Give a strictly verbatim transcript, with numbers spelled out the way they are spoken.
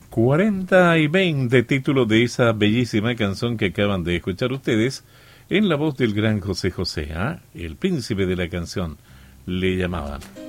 cuarenta y veinte, título de esa bellísima canción que acaban de escuchar ustedes, en la voz del gran José José, ¿ah? El príncipe de la canción, le llamaban.